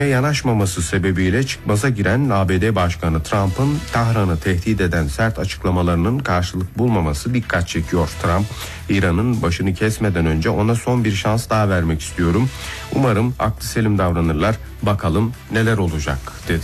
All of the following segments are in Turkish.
yanaşmaması sebebiyle çıkmaza giren ABD Başkanı Trump'ın Tahran'ı tehdit eden sert açıklamalarının karşılık bulmaması dikkat çekiyor. Trump, İran'ın başını kesmeden önce ona son bir şans daha vermek istiyorum. Umarım aklı selim davranırlar. Bakalım neler olacak dedi.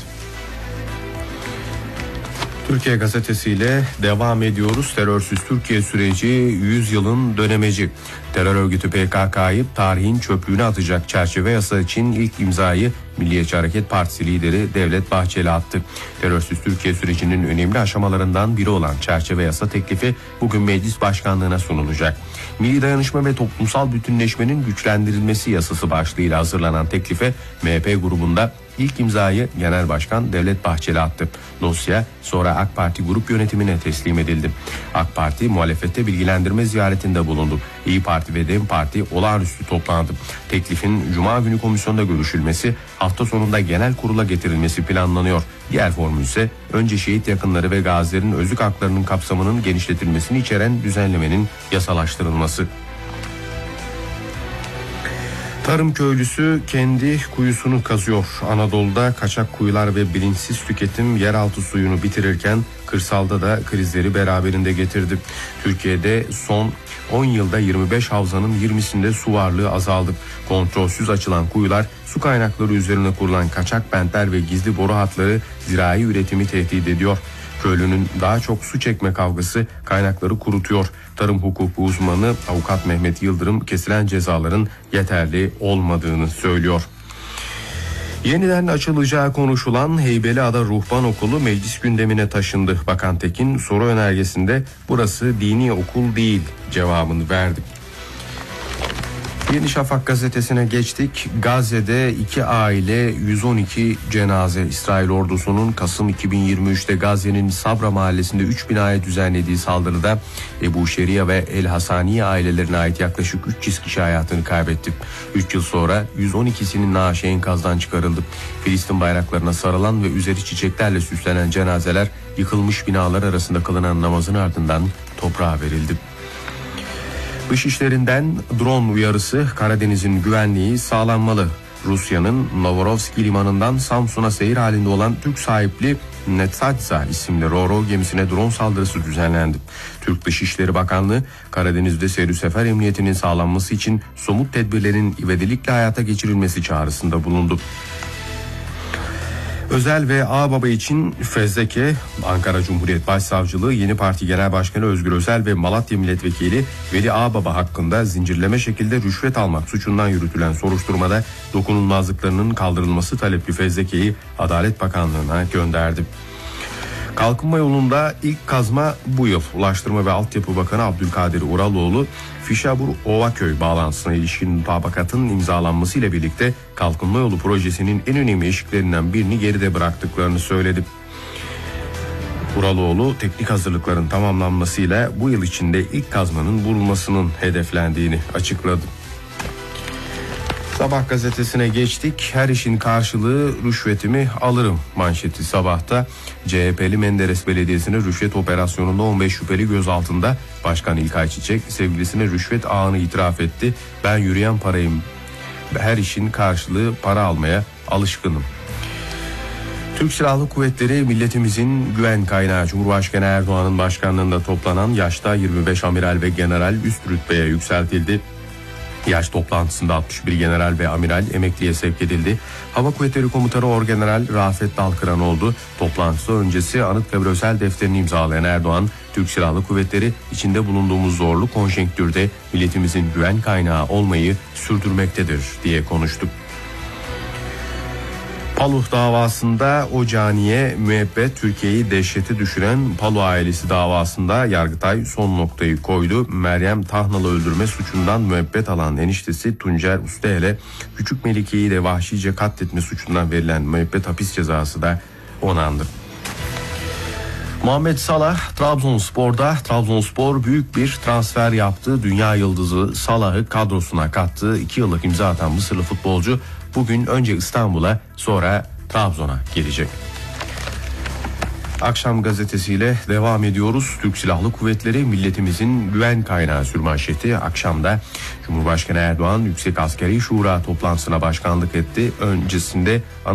Türkiye gazetesiyle devam ediyoruz. Terörsüz Türkiye süreci 100 yılın dönemeci. Terör örgütü PKK'yı tarihin çöplüğüne atacak çerçeve yasa için ilk imzayı Milliyetçi Hareket Partisi lideri Devlet Bahçeli attı. Terörsüz Türkiye sürecinin önemli aşamalarından biri olan çerçeve yasa teklifi bugün meclis başkanlığına sunulacak. Milli dayanışma ve toplumsal bütünleşmenin güçlendirilmesi yasası başlığıyla hazırlanan teklife MHP grubunda İlk imzayı Genel Başkan Devlet Bahçeli attı. Dosya sonra AK Parti grup yönetimine teslim edildi. AK Parti muhalefette bilgilendirme ziyaretinde bulundu. İYİ Parti ve DEM Parti olağanüstü toplandı. Teklifin Cuma günü komisyonda görüşülmesi, hafta sonunda genel kurula getirilmesi planlanıyor. Diğer formül ise önce şehit yakınları ve gazilerin özlük haklarının kapsamının genişletilmesini içeren düzenlemenin yasalaştırılması. Tarım köylüsü kendi kuyusunu kazıyor. Anadolu'da kaçak kuyular ve bilinçsiz tüketim yeraltı suyunu bitirirken kırsalda da krizleri beraberinde getirdi. Türkiye'de son 10 yılda 25 havzanın 20'sinde su varlığı azaldı. Kontrolsüz açılan kuyular, su kaynakları üzerine kurulan kaçak bentler ve gizli boru hatları zirai üretimi tehdit ediyor. Köylünün daha çok su çekme kavgası kaynakları kurutuyor. Tarım hukuku uzmanı avukat Mehmet Yıldırım kesilen cezaların yeterli olmadığını söylüyor. Yeniden açılacağı konuşulan Heybeliada Ruhban Okulu meclis gündemine taşındı. Bakan Tekin soru önergesinde burası dini okul değil cevabını verdi. Yeni Şafak gazetesine geçtik. Gazze'de 2 aile 112 cenaze. İsrail ordusunun Kasım 2023'te Gazze'nin Sabra mahallesinde 3 binaya düzenlediği saldırıda Ebu Şeria ve El Hasaniye ailelerine ait yaklaşık 300 kişi hayatını kaybetti. 3 yıl sonra 112'sinin naaşı enkazdan çıkarıldı. Filistin bayraklarına sarılan ve üzeri çiçeklerle süslenen cenazeler yıkılmış binalar arasında kılınan namazın ardından toprağa verildi. Dışişlerinden drone uyarısı, Karadeniz'in güvenliği sağlanmalı. Rusya'nın Novorossiysk limanından Samsun'a seyir halinde olan Türk sahipli Netsadza isimli Ro-Ro gemisine drone saldırısı düzenlendi. Türk Dışişleri Bakanlığı, Karadeniz'de seyir sefer emniyetinin sağlanması için somut tedbirlerin ivedilikle hayata geçirilmesi çağrısında bulundu. Özel ve Ağbaba için fezleke. Ankara Cumhuriyet Başsavcılığı Yeni Parti Genel Başkanı Özgür Özel ve Malatya Milletvekili Veli Ağbaba hakkında zincirleme şekilde rüşvet almak suçundan yürütülen soruşturmada dokunulmazlıklarının kaldırılması talepli fezlekeyi Adalet Bakanlığı'na gönderdi. Kalkınma yolunda ilk kazma bu yıl. Ulaştırma ve Altyapı Bakanı Abdülkadir Uraloğlu, Fişabur-Ovaköy bağlantısına ilişkin mutabakatın imzalanmasıyla birlikte kalkınma yolu projesinin en önemli eşiklerinden birini geride bıraktıklarını söyledi. Uraloğlu, teknik hazırlıkların tamamlanmasıyla bu yıl içinde ilk kazmanın bulunmasının hedeflendiğini açıkladı. Sabah gazetesine geçtik. Her işin karşılığı rüşvetimi alırım manşeti Sabah'ta. CHP'li Menderes Belediyesi'ne rüşvet operasyonunda 15 şüpheli gözaltında. Başkan İlkay Çiçek sevgilisine rüşvet ağını itiraf etti. Ben yürüyen parayım. Her işin karşılığı para almaya alışkınım. Türk Silahlı Kuvvetleri milletimizin güven kaynağı. Cumhurbaşkanı Erdoğan'ın başkanlığında toplanan yaşta 25 amiral ve general üst rütbeye yükseltildi. Yaş toplantısında 61 general ve amiral emekliye sevk edildi. Hava Kuvvetleri Komutanı Orgeneral Rafet Dalkıran oldu. Toplantısı öncesi Anıtkabir özel defterini imzalayan Erdoğan, Türk Silahlı Kuvvetleri içinde bulunduğumuz zorlu konjonktürde milletimizin güven kaynağı olmayı sürdürmektedir diye konuştu. Paluh davasında o caniye müebbet, Türkiye'yi dehşete düşüren Paluh ailesi davasında Yargıtay son noktayı koydu. Meryem Tahnalı öldürme suçundan müebbet alan eniştesi Tuncer Ustaeli, Küçük Melike'yi de vahşice katletme suçundan verilen müebbet hapis cezası da onandı. Muhammed Salah Trabzonspor'da. Trabzonspor büyük bir transfer yaptı. Dünya yıldızı Salah'ı kadrosuna kattı. 2 yıllık imza atan Mısırlı futbolcu bugün önce İstanbul'a sonra Trabzon'a gelecek. Akşam gazetesiyle devam ediyoruz. Türk Silahlı Kuvvetleri milletimizin güven kaynağı sürmanşeti. Akşamda Cumhurbaşkanı Erdoğan Yüksek Askeri Şura toplantısına başkanlık etti. Öncesinde